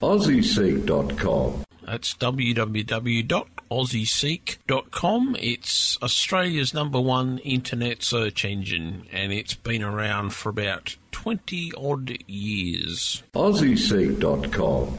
AussieSeek.com. That's www.aussieseek.com. It's Australia's #1 internet search engine, and it's been around for about 20-odd years. AussieSeek.com.